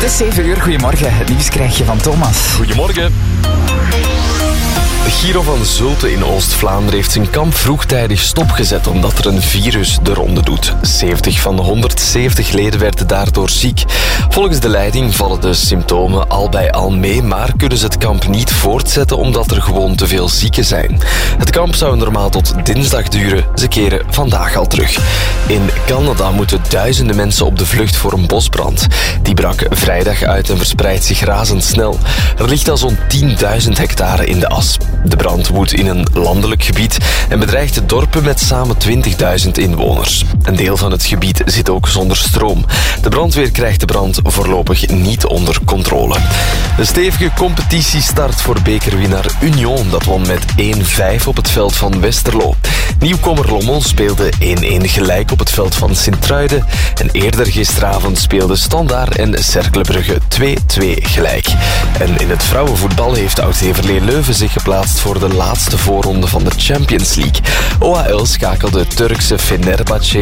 is 7 uur, goedemorgen. Het nieuws krijg je van Thomas. Goedemorgen. Giro van Zulte in Oost-Vlaanderen heeft zijn kamp vroegtijdig stopgezet omdat er een virus de ronde doet. 70 van de 170 leden werden daardoor ziek. Volgens de leiding vallen de symptomen al bij al mee, maar kunnen ze het kamp niet voortzetten omdat er gewoon te veel zieken zijn. Het kamp zou normaal tot dinsdag duren. Ze keren vandaag al terug. In Canada moeten duizenden mensen op de vlucht voor een bosbrand. Die brak vrijdag uit en verspreidt zich razendsnel. Er ligt al zo'n 10.000 hectare in de as. De brand woedt in een landelijk gebied en bedreigt de dorpen met samen 20.000 inwoners. Een deel van het gebied zit ook zonder stroom. De brandweer krijgt de brand voorlopig niet onder controle. Een stevige competitiestart voor bekerwinnaar Union. Dat won met 1-5 op het veld van Westerlo. Nieuwkomer Lommel speelde 1-1 gelijk op het veld van Sint-Truiden. En eerder gisteravond speelden Standaard en Cercle Brugge 2-2 gelijk. En in het vrouwenvoetbal heeft Oud-Heverlee Leuven zich geplaatst voor de laatste voorronde van de Champions League. OHL schakelde Turkse Fenerbahçe